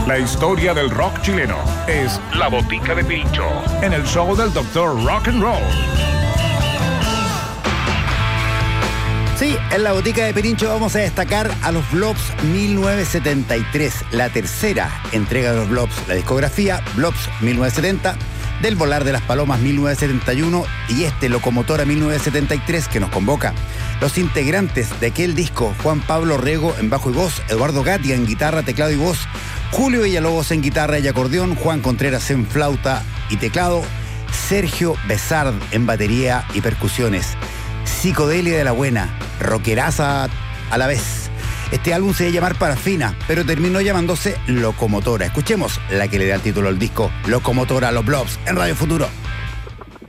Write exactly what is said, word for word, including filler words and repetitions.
La historia del rock chileno es La Botica de Pirincho, en el show del doctor Rock and Roll. Sí, en La Botica de Pirincho vamos a destacar a los Blobs mil novecientos setenta y tres, la tercera entrega de los Blobs, la discografía Blobs mil novecientos setenta, del Volar de las Palomas mil novecientos setenta y uno y este Locomotora mil novecientos setenta y tres que nos convoca. Los integrantes de aquel disco: Juan Pablo Rego en bajo y voz, Eduardo Gatia en guitarra, teclado y voz, Julio Villalobos en guitarra y acordeón, Juan Contreras en flauta y teclado, Sergio Besard en batería y percusiones. Psicodelia de la buena, rockeraza a la vez. Este álbum se iba a llamar Parafina, pero terminó llamándose Locomotora. Escuchemos la que le da el título al disco, Locomotora, los Blobs, en Radio Futuro.